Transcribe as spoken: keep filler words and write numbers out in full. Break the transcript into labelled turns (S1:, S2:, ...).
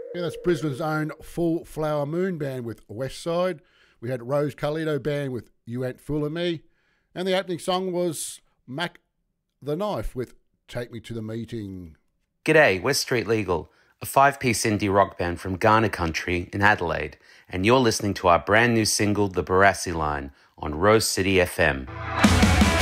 S1: Yeah, that's Brisbane's own Full Flower Moon band with West Side. We had Rose Carlito band with You Ain't Fooling Me. And the opening song was Mac the Knife with Take Me to the Meeting.
S2: G'day, West Street Legal, a five-piece indie rock band from Ghana Country in Adelaide, and you're listening to our brand new single, The Barassi Line, on Rose City F M.